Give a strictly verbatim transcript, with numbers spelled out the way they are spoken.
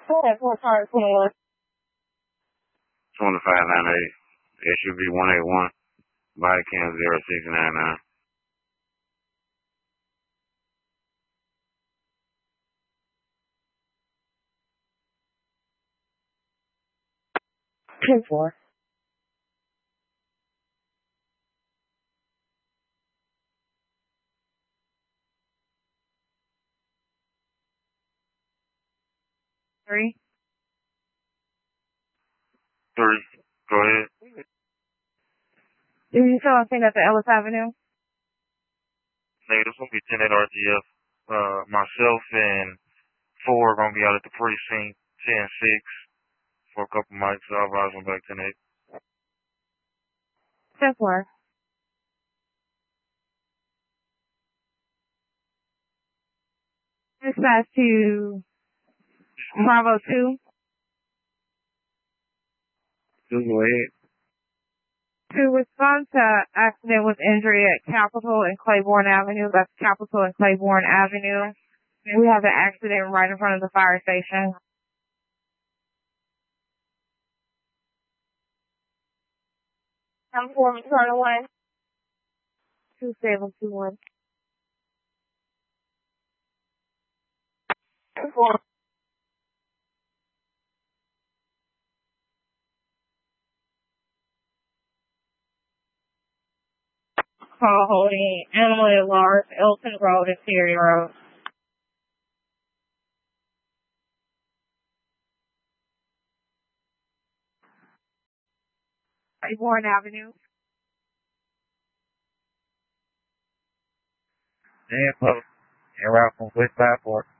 Go ahead, four cars, twenty-one. twenty-five ninety-eight. S U V one eighty-one. Body cam zero six nine nine. ten four. Three. Three. Go ahead. Did you saw a thing at the Ellis Avenue? Nigga, this gonna be ten at R T F. Uh, myself and four are gonna be out at the precinct, ten six, for a couple mics. So I'll rise them back ten eight. ten four. Dispatch to Bravo two. Just go ahead. To respond to accident with injury at Capitol and Claiborne Avenue. That's Capitol and Claiborne Avenue. We have an accident right in front of the fire station. I'm four, turn one. Two seven two one. Four. Call holding animal at large, Elton Road, Interior Road. Claiborne Avenue. Damn, and route from West five four.